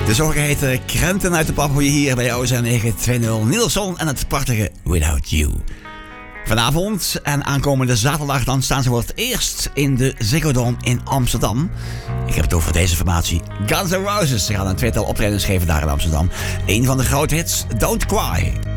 De zogeheten krenten uit de pap hoor je hier bij OZM 920 Nielson en het prachtige Without You. Vanavond en aankomende zaterdag dan staan ze voor het eerst in de Ziggo Dome in Amsterdam. Ik heb het over deze formatie Guns N' Roses. Ze gaan een tweetal optredens geven daar in Amsterdam. Een van de grote hits, Don't Cry.